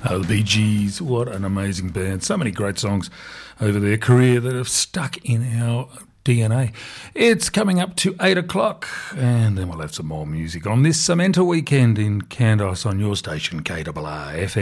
The Bee Gees, what an amazing band. So many great songs over their career that have stuck in our DNA. It's coming up to 8 o'clock, and then we'll have some more music on this Samantha weekend in Candos on your station, KRR FM.